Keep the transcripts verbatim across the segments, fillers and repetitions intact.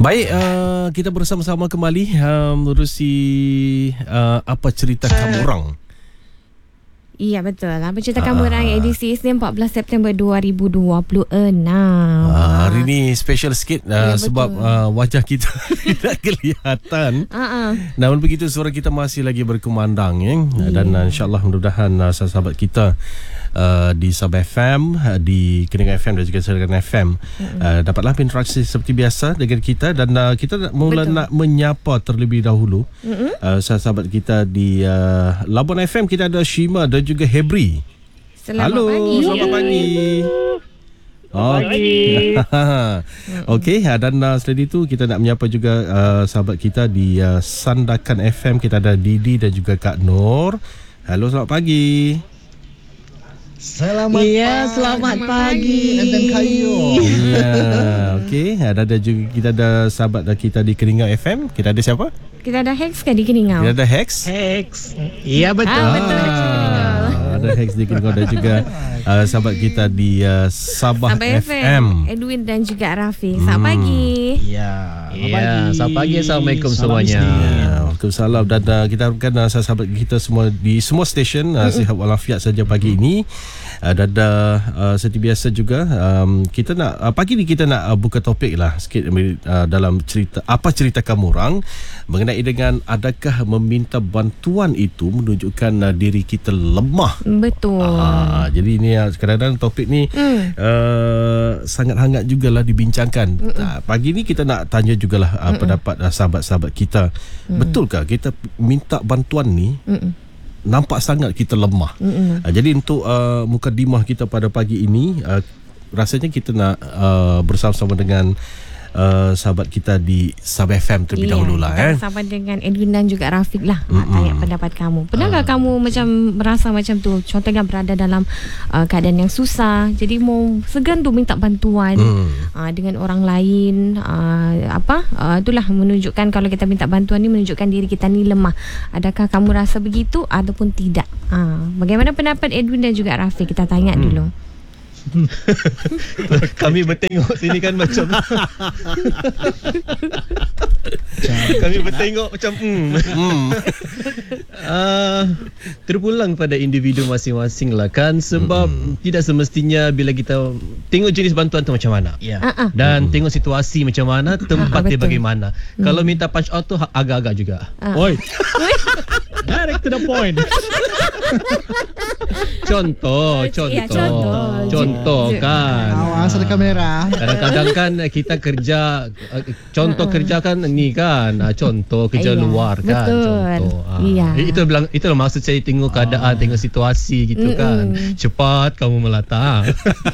Baik, uh, kita bersama-sama kembali uh, menerusi uh, Apa Cerita Kamu Orang. Iya betul. Apa Cerita Kamu Orang edisi Isnin empat belas September dua ribu dua puluh enam. Uh, hari ni special sikit uh, ya, sebab uh, wajah kita tidak kelihatan. Uh-uh. Namun begitu suara kita masih lagi berkumandang ya. Yeah. Dan uh, insyaAllah mudah-mudahan uh, sahabat kita Uh, di Sabah F M, uh, di Keningan F M dan juga Serkan F M mm-hmm. uh, dapatlah berinteraksi seperti biasa dengan kita. Dan uh, kita mula Betul. nak menyapa terlebih dahulu mm-hmm. uh, sahabat kita di uh, Labuan F M. Kita ada Shima dan juga Hebri. Selamat Halo, pagi. selamat pagi. Okey. Okey, dan uh, selain itu kita nak menyapa juga uh, sahabat kita di uh, Sandakan F M. Kita ada Didi dan juga Kak Nur. Halo, selamat pagi. Selamat ya, pagi. selamat pagi. Dan kayu. Ya, okey. Ada ada juga kita ada sahabat kita di Keningan F M. Kita ada siapa? Kita ada Hex ke di Keningau? Kita ada Hex. Hex. Iya betul. Ah, betul. Ah, ada Hex di Keningan dan juga uh, sahabat kita di uh, Sabah, Sabah F M. F M. Edwin dan juga Rafiq. Selamat hmm. pagi. Ya. Ya, selamat pagi. Assalamualaikum semuanya. Waalaikumsalam. Dan uh, kita harapkan uh, sahabat kita semua di semua stesen uh, sihat walafiat saja pagi ini. Uh, dan uh, seperti biasa juga um, kita nak uh, pagi ni kita nak uh, buka topik lah sikit uh, dalam cerita Apa Cerita Kamu Orang mengenai dengan adakah meminta bantuan itu menunjukkan uh, diri kita lemah. Betul. Uh, jadi ini uh, kadang-kadang topik ni mm. uh, sangat hangat jugalah dibincangkan. Uh, pagi ni kita nak tanya jugalah uh, pendapat uh, sahabat-sahabat kita. Mm. Betulkah kita minta bantuan ni Mm-mm. nampak sangat kita lemah. Uh, jadi untuk uh, mukadimah kita pada pagi ini uh, rasanya kita nak uh, bersama-sama dengan uh, sahabat kita di Sabah F M terlebih yeah, dahulu lah eh. Bersama dengan Edwin dan juga Rafiq lah. Nak tanya pendapat kamu. Pernahkah uh. kamu macam merasa macam tu, contohnya berada dalam uh, keadaan yang susah, jadi mau segan tu minta bantuan mm. uh, dengan orang lain, uh, apa uh, itulah menunjukkan kalau kita minta bantuan ni menunjukkan diri kita ni lemah. Adakah kamu rasa begitu ataupun tidak? Uh, bagaimana pendapat Edwin dan juga Rafiq? Kita tanya mm. dulu. Kami bertengok sini kan macam kami bertengok macam hmm. hmm. uh, terpulang pada individu masing-masing lah kan. Sebab hmm. tidak semestinya bila kita tengok jenis bantuan tu macam mana yeah. uh-uh. dan hmm. tengok situasi macam mana, tempat uh, dia bagaimana. hmm. Kalau minta punch out tu agak-agak juga uh. Oi direct to the point. Contoh, contoh, ya, contoh, contoh kan. Awas ada kamera. Kadang-kadang kan kita kerja, contoh kerja kan ni kan, contoh kerja Ayah, luar kan. Betul. Contoh. Iya. Itu bilang, itu maksud saya tengok keadaan, tengok situasi gitu Mm-mm. kan. Cepat kamu melata.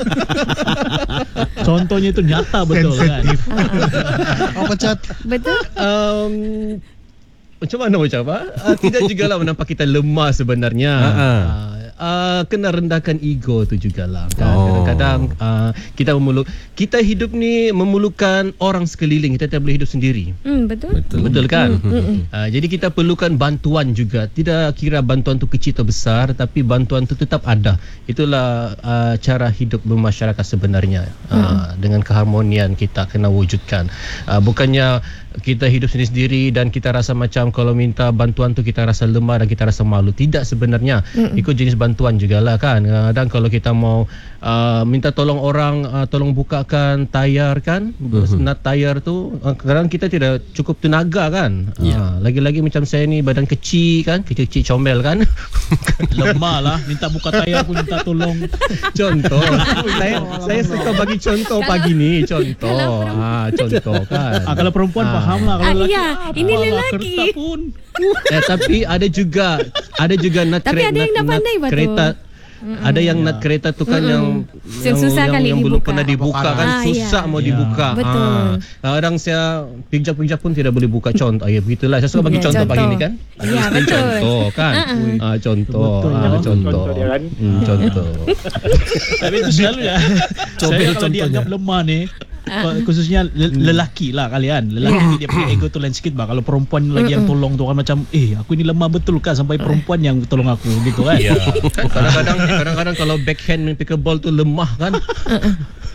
Contohnya itu nyata betul kan. Apa cat? Betul. Um, Macam mana macam apa? Uh, tidak jugalah menampak kita lemah sebenarnya. Uh-huh. Uh, uh, kena rendahkan ego tu jugalah. Kan? Oh. Kadang-kadang uh, kita memeluk, kita hidup ni memerlukan orang sekeliling. Kita tidak boleh hidup sendiri. Hmm, betul. Betul, betul kan? Hmm. Uh, jadi kita perlukan bantuan juga. Tidak kira bantuan tu kecil atau besar, tapi bantuan tu tetap ada. Itulah uh, cara hidup bermasyarakat sebenarnya. Uh, hmm. Dengan keharmonian kita kena wujudkan. Uh, bukannya kita hidup sendiri-sendiri dan kita rasa macam kalau minta bantuan tu kita rasa lemah dan kita rasa malu. Tidak sebenarnya. Mm-mm. Ikut jenis bantuan jugalah kan. Dan kalau kita mau uh, minta tolong orang, uh, tolong bukakan tayar kan, mm-hmm. nut tayar tu, uh, kadang kita tidak cukup tenaga kan. Yeah. Uh, lagi-lagi macam saya ni badan kecil kan, kecil-kecil comel kan. Lemah lah, minta buka tayar pun minta tolong. Contoh. saya saya suka bagi contoh pagi ni, contoh. Ah, contoh kan. Ah, kalau perempuan ah. faham lah. Kalau ah, lelaki, iya, ah, ini lelaki. Pun. Eh, tapi ada juga, ada juga nut tapi kereta, ada yang dah pandai nut kereta. Mm-mm. Ada yang nut kereta tu kan Mm-mm. yang yang, susah yang, yang belum pernah dibuka kan, ah, susah iya. mau ya. dibuka. Betul. Ah, kadang saya pijak-pijak pun tidak boleh buka contoh. Ya begitulah. Saya suka bagi ya, contoh, contoh pagi ni kan. Ya, betul. Contoh kan. Uh-uh. Ah, contoh. Betul, ah, contoh. Contoh. Kan? Hmm, contoh. Tapi itu selalu ya. Saya kalau dianggap lemah ni, khususnya lelaki lah kalian. Lelaki dia punya ego tu lain sikit bah. Kalau perempuan lagi yang tolong tu kan macam eh aku ini lemah betul kan sampai perempuan yang tolong aku gitu kan. Ya. Kadang-kadang kadang-kadang kalau backhand main pickleball tu lemah kan.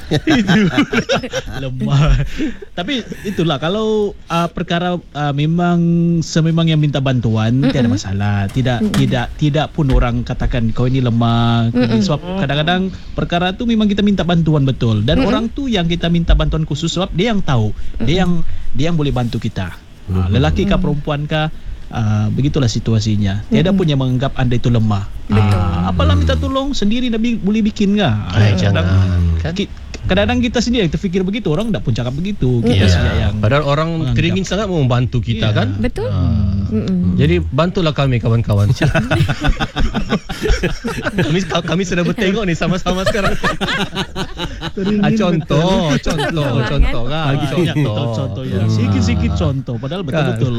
Itu lemah. Tapi itulah kalau uh, perkara uh, memang sememang yang minta bantuan mm-mm. tiada masalah. Tidak mm-mm. tidak tidak pun orang katakan kau ini lemah. Mm-mm. Sebab kadang-kadang perkara tu memang kita minta bantuan betul dan mm-mm. orang tu yang kita minta bantuan khusus sebab dia yang tahu. Mm-mm. Dia yang dia yang boleh bantu kita. Mm-hmm. Uh, lelaki kah perempuan kah? Uh, begitulah situasinya. Tiada mm-hmm. pun yang menganggap anda itu lemah. Betul. Uh, apalah minta tolong sendiri Nabi boleh bikin kah? Ay, jangan. Kan? Kadang-kadang kita sendiri yang terfikir begitu, orang tak pun cakap begitu. Kita yeah. saja yang padahal orang menganggap. Teringin sangat mau membantu kita yeah. kan? Betul. Uh, jadi bantulah kami kawan-kawan. kami kami sudah bertengok ni sama-sama sekarang. ah, contoh, contoh, contoh kan. Contoh, contoh ya. Sikit-sikit contoh padahal betul-betul.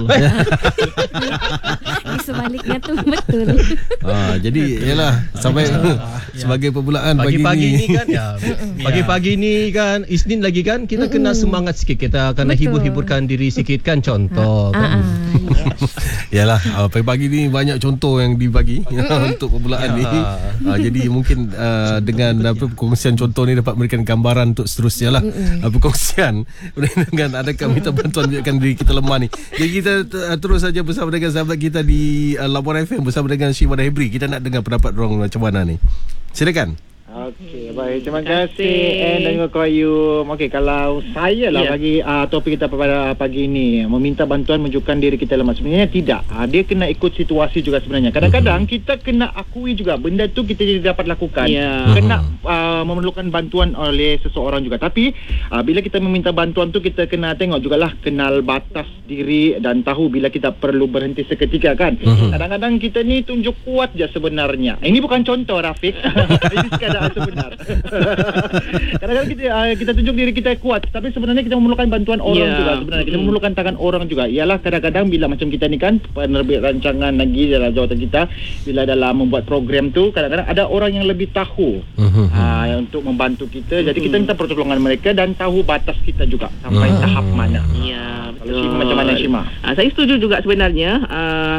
Sebaliknya tu betul. Ah, jadi yalah sampai sebagai permulaan pagi, pagi ni. ni kan ya. Pagi-pagi ni kan Isnin lagi kan kita mm-mm. kena semangat sikit, kita kena betul. hibur-hiburkan diri sikit kan, contoh ha, kan. Ha, ha, yalah uh, pagi-pagi ni banyak contoh yang dibagi untuk permulaan ya. ni. Uh, jadi mungkin uh, dengan apa perkongsian contoh ni dapat memberikan gambaran untuk seterusnya lah. Uh, perkongsian dengan adakah minta bantuan menunjukkan diri kita lemah ni. Jadi kita uh, terus saja bersama dengan sahabat kita di uh, Labuan F M bersama dengan Shima dan Hebri. Kita nak dengar pendapat orang macam mana ni. Silakan. Okey, baik. Terima kasih Anne dan juga Qayyum. Okey, kalau saya lah yeah. bagi uh, topik kita pada pagi ini, meminta bantuan menunjukkan diri kita lemah. Sebenarnya tidak. Uh, dia kena ikut situasi juga sebenarnya. Kadang-kadang uh-huh. kita kena akui juga benda tu kita tidak dapat lakukan. Yeah. Kena uh, memerlukan bantuan oleh seseorang juga. Tapi uh, bila kita meminta bantuan tu kita kena tengok jugalah, kenal batas diri dan tahu bila kita perlu berhenti seketika kan. Uh-huh. Kadang-kadang kita ni tunjuk kuat je sebenarnya. Ini bukan contoh Rafiq. Ini sekadar sebenar. Kadang-kadang kita uh, kita tunjuk diri kita kuat, tapi sebenarnya kita memerlukan bantuan orang yeah. juga. Sebenarnya kita memerlukan tangan orang juga. Ialah kadang-kadang bila macam kita ni kan penerbit rancangan lagi dalam jawatan kita, bila dalam membuat program tu kadang-kadang ada orang yang lebih tahu uh-huh. uh, untuk membantu kita. Jadi kita minta pertolongan mereka dan tahu batas kita juga sampai uh-huh. tahap mana. Ya, betul. Shima, macam mana Shima? Uh, saya setuju juga sebenarnya. Uh,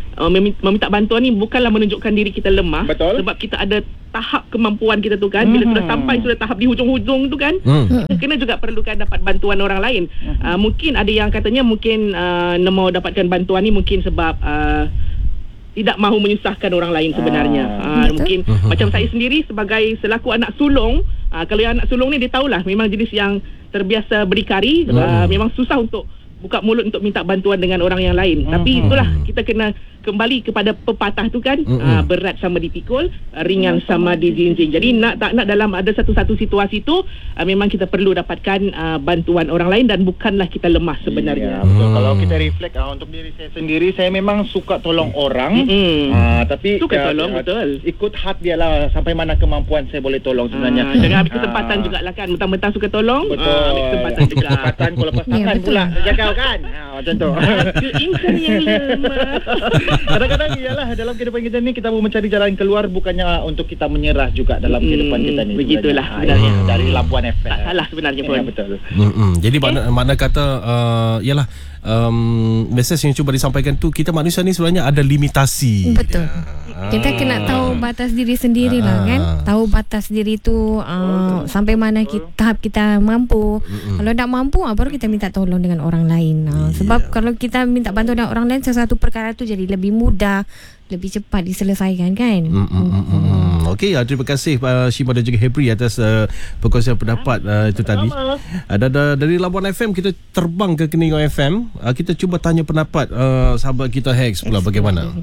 meminta bantuan ni bukanlah menunjukkan diri kita lemah. Betul. Sebab kita ada tahap kemampuan kita tu kan. Bila hmm. sudah sampai sudah tahap di hujung-hujung tu kan, hmm. kita kena juga perlukan dapat bantuan orang lain. hmm. uh, Mungkin ada yang katanya mungkin uh, nak mau dapatkan bantuan ni mungkin sebab uh, tidak mahu menyusahkan orang lain sebenarnya. ah. uh, Mungkin uh-huh. macam saya sendiri sebagai selaku anak sulung, uh, kalau yang anak sulung ni dia tahulah memang jenis yang terbiasa berdikari. uh, Memang susah untuk buka mulut untuk minta bantuan dengan orang yang lain. uh-huh. Tapi itulah kita kena kembali kepada pepatah tu kan, mm-hmm. uh, berat sama dipikul, uh, ringan sama dijinjing. Jadi nak tak nak dalam ada satu-satu situasi tu uh, memang kita perlu dapatkan uh, bantuan orang lain dan bukanlah kita lemah sebenarnya. Ya, betul. Hmm. Kalau kita reflect uh, untuk diri saya sendiri, saya memang suka tolong orang. Mm-hmm. uh, tapi suka uh, tolong uh, betul. Ikut hat dia lah sampai mana kemampuan saya boleh tolong sebenarnya. Uh, jangan ambil kesempatan uh, jugalah kan, mentang-mentang suka tolong. Betul. Uh, ambil kesempatan juga. Kesempatan kau lepas tangan ya, pula jaga kan. Ha, macam tu. Aku insan yang lemah. Kadang-kadang ialah dalam kehidupan kita ni kita mau mencari jalan keluar, bukannya untuk kita menyerah juga dalam hmm, kehidupan kita ni. Begitulah sebenarnya. Hmm. Dari Labuan F M. Tak salah sebenarnya pun. Ya, betul. Hmm, jadi okay. mana, mana kata uh, ialah um, mesej yang cuba disampaikan tu, kita manusia ni sebenarnya ada limitasi. Betul. Ya. Kita kena tahu batas diri sendiri lah kan. Tahu batas diri tu uh, sampai mana kita, tahap kita mampu. Mm-mm. Kalau tak mampu baru kita minta tolong dengan orang lain. Uh, yeah. Sebab kalau kita minta bantuan dengan orang lain, sesuatu perkara tu jadi lebih mudah, lebih cepat diselesaikan kan. Mm-mm. Okey, uh, terima kasih uh, Shima dan juga Hebri atas uh, perkongsian pendapat uh, itu tadi. Ada uh, dari Labuan F M kita terbang ke Keningau F M. Uh, kita cuba tanya pendapat uh, sahabat kita Hex pula bagaimana.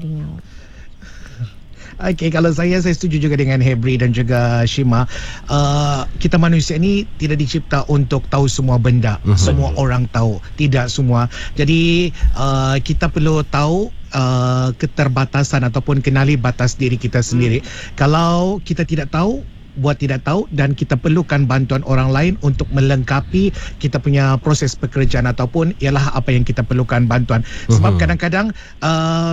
Okey, kalau saya saya setuju juga dengan Hebri dan juga Shima. Uh, kita manusia ni tidak dicipta untuk tahu semua benda. Uh-huh. Semua orang tahu, tidak semua. Jadi uh, kita perlu tahu uh, keterbatasan ataupun kenali batas diri kita sendiri. Uh-huh. Kalau kita tidak tahu, buat tidak tahu, dan kita perlukan bantuan orang lain untuk melengkapi kita punya proses pekerjaan ataupun ialah apa yang kita perlukan bantuan. Uh-huh. Sebab kadang-kadang um,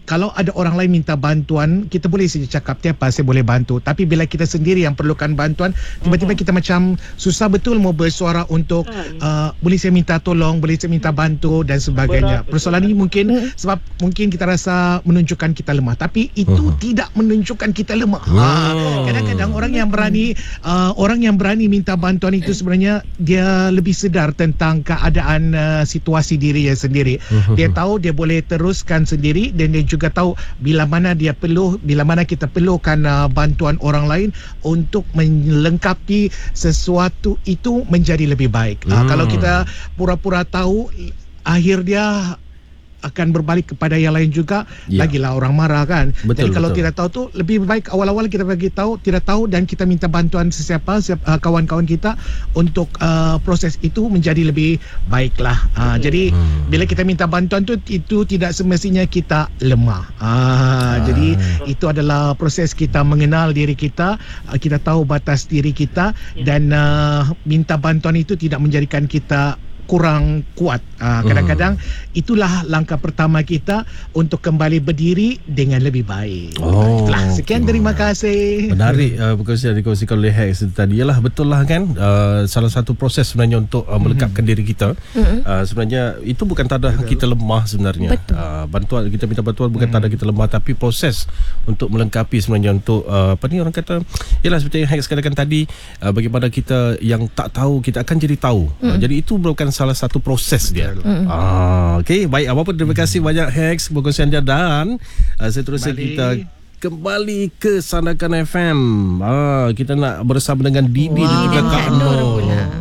kalau ada orang lain minta bantuan, kita boleh saja cakap tiapa saya boleh bantu, tapi bila kita sendiri yang perlukan bantuan, tiba-tiba kita macam susah betul mau bersuara untuk uh, boleh saya minta tolong, boleh saya minta bantu dan sebagainya. Persoalan ini mungkin sebab mungkin kita rasa menunjukkan kita lemah, tapi itu uh-huh. tidak menunjukkan kita lemah. Oh. Ha, kadang-kadang orang yang berani uh, orang yang berani minta bantuan itu sebenarnya dia lebih sedar tentang keadaan uh, situasi dirinya sendiri. Uh-huh. Dia tahu dia boleh teruskan sendiri, dan dia juga tahu bila mana dia perlu, bila mana kita perlukan uh, bantuan orang lain untuk melengkapi sesuatu itu menjadi lebih baik. Hmm. Uh, kalau kita pura-pura tahu, akhir dia akan berbalik kepada yang lain juga, ya. Lagilah orang marah kan. Betul, jadi kalau betul. tidak tahu tu lebih baik awal-awal kita bagi tahu, tidak tahu dan kita minta bantuan sesiapa, siapa, uh, kawan-kawan kita untuk uh, proses itu menjadi lebih baiklah. Uh, hmm. Jadi bila kita minta bantuan tu, itu tidak semestinya kita lemah. Uh, ah. Jadi itu adalah proses kita mengenal diri kita, uh, kita tahu batas diri kita, dan uh, minta bantuan itu tidak menjadikan kita kurang kuat. Uh, kadang-kadang hmm. itulah langkah pertama kita untuk kembali berdiri dengan lebih baik. Oh, Baiklah, sekian, okay. Terima kasih. Menarik uh, perkongsian dikongsikan oleh Hex tadi. Yalah, betul lah kan, uh, salah satu proses sebenarnya untuk uh, melengkapkan hmm. diri kita. hmm. uh, Sebenarnya itu bukan tanda betul. kita lemah sebenarnya. uh, Bantuan, kita minta bantuan bukan hmm. tanda kita lemah, tapi proses untuk melengkapi sebenarnya untuk uh, apa ni orang kata, yalah seperti yang Hex katakan tadi, uh, bagaimana kita yang tak tahu kita akan jadi tahu. hmm. uh, Jadi itu merupakan salah satu proses dia. Mm. Ah, okey, baik, apa pun terima kasih mm. banyak Hex perkongsian dia, dan uh, seterusnya kembali. kita kembali ke Sandakan F M. Ah, kita nak bersama dengan Didi wow. dan juga Kak Nur.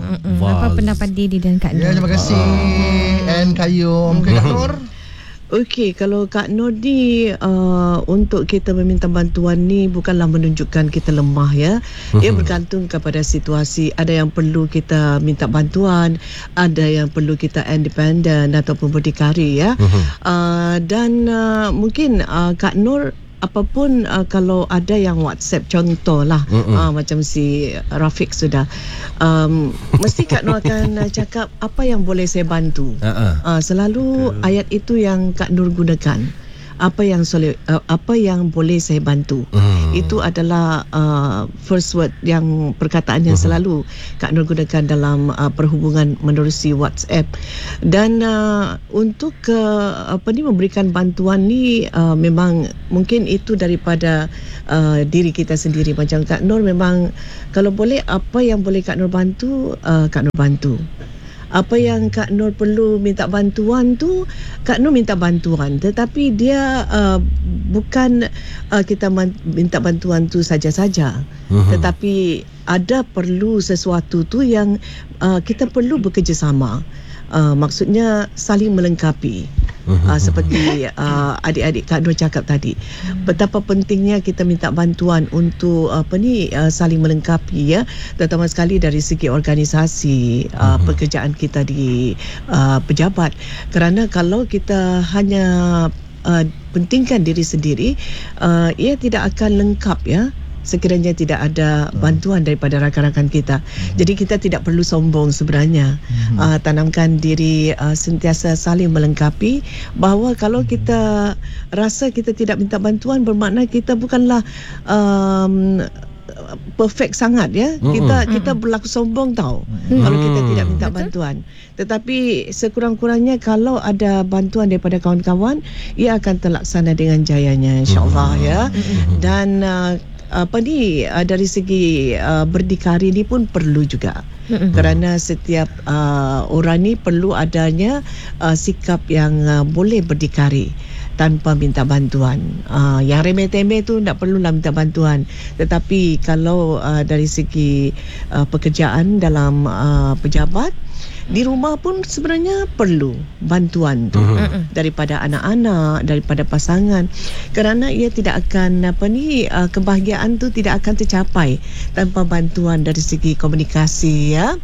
Apa pendapat Didi dan Kak Nur? Ya, terima kasih. Ah. And Kayum. Okay, Kak Nur. Okey, kalau Kak Nur ni uh, untuk kita meminta bantuan ni bukanlah menunjukkan kita lemah ya. Ia bergantung kepada situasi. Ada yang perlu kita minta bantuan, ada yang perlu kita independen ataupun berdikari ya. Uh, dan uh, mungkin uh, Kak Nur, apapun uh, kalau ada yang WhatsApp contoh lah, uh, macam si Rafiq sudah, um, mesti Kak Nur akan uh, cakap apa yang boleh saya bantu. uh-uh. uh, Selalu okay. ayat itu yang Kak Nur gunakan, apa yang soleh, uh, apa yang boleh saya bantu. hmm. Itu adalah uh, first word, yang perkataan yang hmm. selalu Kak Nur gunakan dalam uh, perhubungan menerusi WhatsApp. Dan uh, untuk uh, apa ni memberikan bantuan ni uh, memang mungkin itu daripada uh, diri kita sendiri. Macam Kak Nur memang kalau boleh, apa yang boleh Kak Nur bantu, uh, Kak Nur bantu. Apa yang Kak Nur perlu minta bantuan tu, Kak Nur minta bantuan. Tetapi dia uh, bukan uh, kita man- minta bantuan tu saja-saja. Uh-huh. Tetapi ada perlu sesuatu tu yang uh, kita perlu bekerjasama. Uh, maksudnya saling melengkapi. Uh, seperti uh, adik-adik Kak Nur cakap tadi, betapa pentingnya kita minta bantuan untuk apa ni uh, saling melengkapi ya, terutama sekali dari segi organisasi uh, pekerjaan kita di uh, pejabat. Kerana kalau kita hanya uh, pentingkan diri sendiri, uh, ia tidak akan lengkap ya, sekiranya tidak ada bantuan daripada rakan-rakan kita. Jadi kita tidak perlu sombong sebenarnya. Hmm. Uh, tanamkan diri uh, sentiasa saling melengkapi, bahawa kalau kita rasa kita tidak minta bantuan, bermakna kita bukanlah um, perfect sangat ya. Kita kita berlaku sombong tau hmm. kalau kita tidak minta Betul? bantuan. Tetapi sekurang-kurangnya kalau ada bantuan daripada kawan-kawan, ia akan terlaksana dengan jayanya, insya-Allah ya. Dan uh, apa ni uh, dari segi uh, berdikari ni pun perlu juga. Mm-hmm. Kerana setiap uh, orang ni perlu adanya uh, sikap yang uh, boleh berdikari tanpa minta bantuan. Uh, yang remeh-temeh tu tak perlulah minta bantuan. Tetapi kalau uh, dari segi uh, pekerjaan dalam uh, pejabat, di rumah pun sebenarnya perlu bantuan tu uh-huh. daripada anak-anak, daripada pasangan, kerana ia tidak akan apa ni uh, kebahagiaan tu tidak akan tercapai tanpa bantuan dari segi komunikasi ya.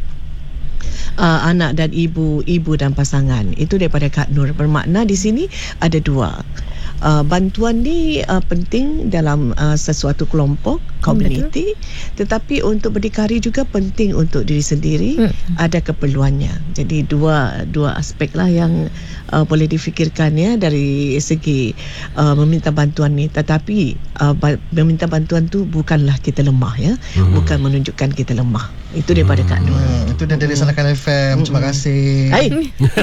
Uh, anak dan ibu, ibu dan pasangan. Itu daripada Kak Nur. Bermakna di sini ada dua. uh, bantuan ni uh, penting dalam uh, sesuatu kelompok, community, tetapi untuk berdikari juga penting untuk diri sendiri. Hmm. Ada keperluannya. Jadi dua dua aspek lah yang uh, boleh difikirkan ya dari segi uh, meminta bantuan ni. Tetapi uh, ba- meminta bantuan tu bukanlah kita lemah ya, hmm. bukan menunjukkan kita lemah. Itu daripada Kak Nur. Hmm, itu dia dari Sanakan F M. Terima kasih. Hai.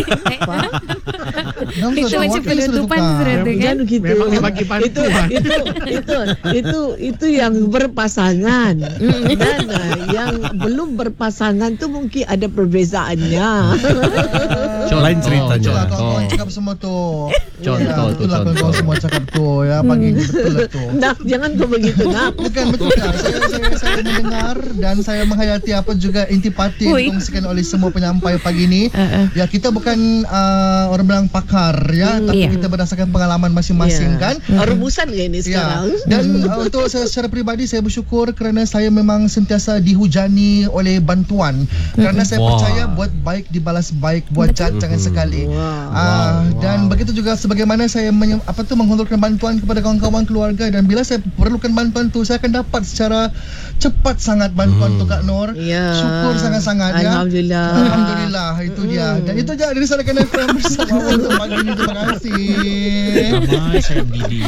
Itu macam penutupan surat tu kan. Jangan gitu. Memang dia bagi bantuan. Itu itu itu itu yang berpasangan. Dan uh, yang belum berpasangan tu mungkin ada perbezaannya. Lain ceritanya. Kawan-kawan cakap semua tu. Contoh tu, itulah contoh. kawan semua cakap tu ya, pagi ni betul lah tu. Nak, jangan kau begitu nak. Bukan betul tak? Saya, saya, saya mendengar dan saya menghayati apa juga intipati yang dikongsikan oleh semua penyampai pagi ni. Uh-uh. Ya, kita bukan uh, orang bilang pakar ya, hmm, tapi yeah. kita berdasarkan pengalaman masing-masing yeah. kan. Uh, rumusan ke ini sekarang? Ya. Dan uh, untuk saya secara peribadi saya bersyukur kerana saya memang sentiasa dihujani oleh bantuan. Kerana saya wow. percaya buat baik dibalas baik, buat jahat jangan sekali. Wow. Uh, wow. Dan begitu juga sebagaimana saya menye- apa tu menghulurkan bantuan kepada kawan-kawan keluarga, dan bila saya perlukan bantuan tu saya akan dapat secara cepat sangat bantuan hmm. tu Kak Nur. Ya. Syukur sangat-sangat ya. Alhamdulillah. Alhamdulillah itu hmm. dia. Dan itu je dari Sanakan F M bersama untuk pagi ini. Terima kasih. Ramai sayang Didi.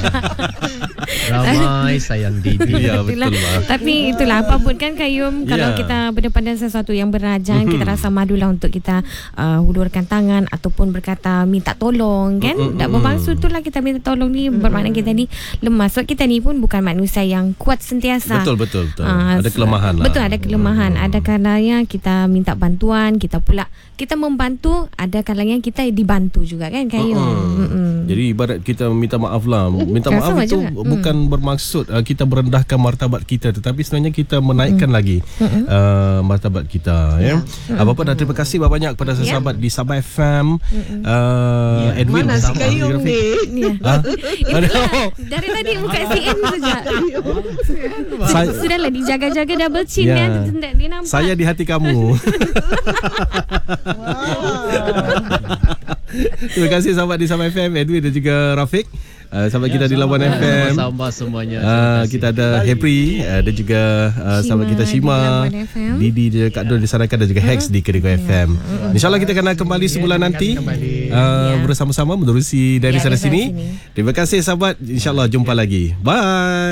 Ramai sayang Didi. Ya, betul lah. Tapi itulah apa pun kan Kak Yum, yeah. kalau kita berdepan dengan sesuatu yang berajang, mm-hmm. kita rasa madulah untuk kita uh, hulurkan tangan ataupun berkata minta tolong kan. Mm-hmm. Tak bermaksud itulah kita minta tolong ni mm-hmm. bermakna kita ni lemah. So kita ni pun bukan manusia yang kuat sentiasa. Betul betul betul. Uh, ada kelemahan lah. Betul, ada kelemahan. Mm-hmm. Ada kalanya kita minta bantuan, kita pula kita membantu, ada kalanya kita dibantu juga kan Kak Yum. Mm-hmm. Mm-hmm. Jadi ibarat kita minta maaf lah. Minta maaf itu juga. bukan hmm. bermaksud uh, kita merendahkan martabat kita, tetapi sebenarnya kita menaikkan hmm. lagi hmm. Uh, martabat kita ya. Hmm. Apa-apa dan terima kasih banyak kepada sahabat yeah. di Sabah F M. Hmm. Uh, yeah. Edwin mana si Kayum ni? Ha? Dari tadi buka C M saja. Saya, sudahlah dijaga-jaga double chin yeah. ya. Dia nampak. Saya di hati kamu. Terima kasih sahabat di Sabah F M, Edwin dan juga Rafiq. Uh, sahabat ya, kita di Labuan F M. Sama semuanya. Uh, kita ada Hepri uh, dan juga uh, sahabat kita Shima, Didi dan Kak Dul di Sanakan dan juga Hex di Kedigo F M. InsyaAllah kita akan kembali sebulan nanti uh, bersama-sama menerusi dari sana sini. Terima kasih sahabat. InsyaAllah jumpa lagi. Bye.